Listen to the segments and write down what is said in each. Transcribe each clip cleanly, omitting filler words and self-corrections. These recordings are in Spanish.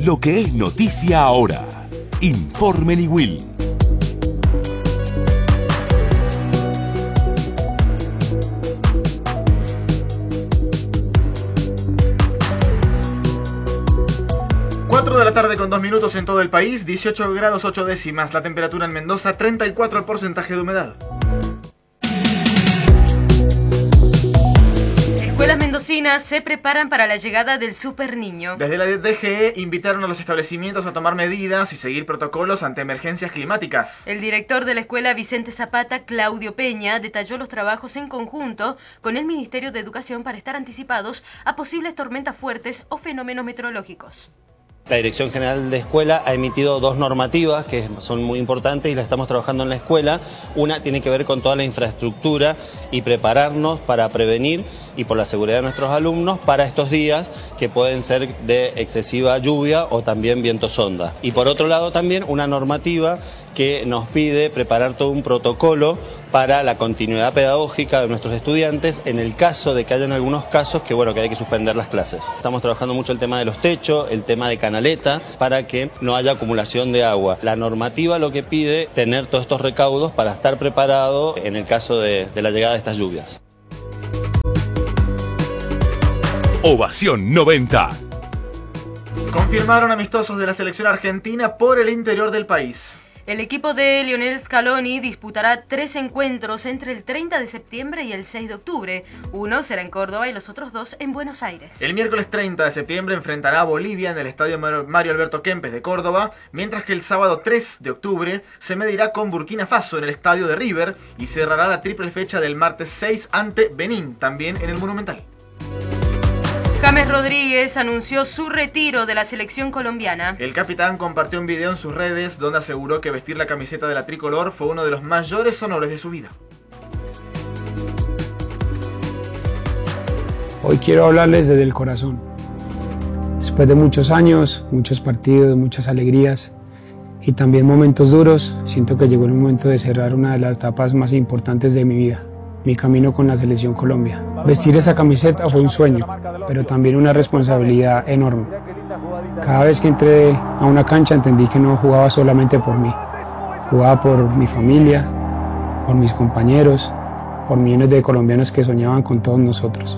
Lo que es noticia ahora. Informe Niwil. De la tarde con 2 minutos en todo el país, 18 grados 8 décimas, la temperatura en Mendoza, 34 el porcentaje de humedad. Escuelas mendocinas se preparan para la llegada del Super Niño. Desde la DGE invitaron a los establecimientos a tomar medidas y seguir protocolos ante emergencias climáticas. El director de la escuela Vicente Zapata, Claudio Peña, detalló los trabajos en conjunto con el Ministerio de Educación para estar anticipados a posibles tormentas fuertes o fenómenos meteorológicos. La Dirección General de Escuela ha emitido 2 normativas que son muy importantes y las estamos trabajando en la escuela. Una tiene que ver con toda la infraestructura y prepararnos para prevenir y por la seguridad de nuestros alumnos para estos días que pueden ser de excesiva lluvia o también vientos sonda. Y por otro lado también una normativa que nos pide preparar todo un protocolo para la continuidad pedagógica de nuestros estudiantes en el caso de que hayan algunos casos que hay que suspender las clases. Estamos trabajando mucho el tema de los techos, el tema de canaleta, para que no haya acumulación de agua. La normativa lo que pide tener todos estos recaudos para estar preparado en el caso de la llegada de estas lluvias. Ovación 90. Confirmaron amistosos de la selección argentina por el interior del país. El equipo de Lionel Scaloni disputará 3 encuentros entre el 30 de septiembre y el 6 de octubre. Uno será en Córdoba y los otros 2 en Buenos Aires. El miércoles 30 de septiembre enfrentará a Bolivia en el estadio Mario Alberto Kempes de Córdoba, mientras que el sábado 3 de octubre se medirá con Burkina Faso en el estadio de River y cerrará la triple fecha del martes 6 ante Benín, también en el Monumental. James Rodríguez anunció su retiro de la selección colombiana. El capitán compartió un video en sus redes donde aseguró que vestir la camiseta de la tricolor fue uno de los mayores honores de su vida. Hoy quiero hablarles desde el corazón. Después de muchos años, muchos partidos, muchas alegrías y también momentos duros, siento que llegó el momento de cerrar una de las etapas más importantes de mi vida. Mi camino con la Selección Colombia. Vestir esa camiseta fue un sueño, pero también una responsabilidad enorme. Cada vez que entré a una cancha entendí que no jugaba solamente por mí. Jugaba por mi familia, por mis compañeros, por millones de colombianos que soñaban con todos nosotros.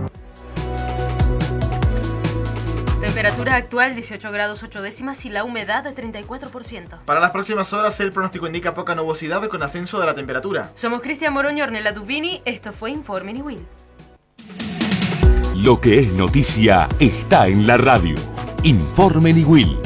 Temperatura actual 18 grados 8 décimas y la humedad de 34%. Para las próximas horas el pronóstico indica poca nubosidad con ascenso de la temperatura. Somos Cristian Moroño, Ornella Dubini, esto fue Informe Niwil. Lo que es noticia está en la radio. Informe Niwil.